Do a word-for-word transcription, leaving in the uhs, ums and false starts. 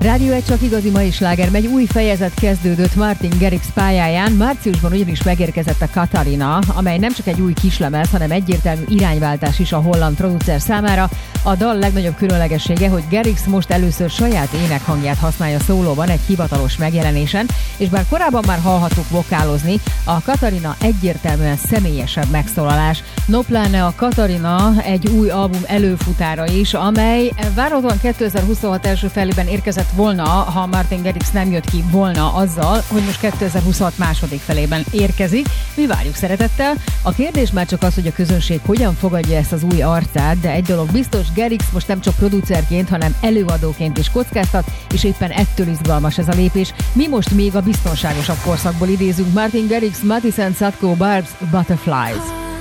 Rádió egy csak igazi mai sláger megy, új fejezet kezdődött Martin Garrix pályáján. Márciusban ugyanis megérkezett a Katarina, amely nem csak egy új kislemez, hanem egyértelmű irányváltás is a holland producer számára. A dal legnagyobb különlegessége, hogy Garrix most először saját énekhangját használja szólóban egy hivatalos megjelenésen, és bár korábban már hallhattuk vokálozni, a Katarina egyértelműen személyesebb megszólalás. No pláne a Katarina egy új album előfutára is, amely várhatóan kétezer-huszonhat első felében érkezett volna, ha Martin Garrix nem jött ki volna azzal, hogy most kétezer-huszonhat második felében érkezik. Mi várjuk szeretettel. A kérdés már csak az, hogy a közönség hogyan fogadja ezt az új arcát, de egy dolog biztos, Garrix most nem csak producerként, hanem előadóként is kockáztat, és éppen ettől izgalmas ez a lépés. Mi most még a biztonságosabb korszakból idézünk. Martin Garrix, Mathis and Sadko Barb's Butterflies.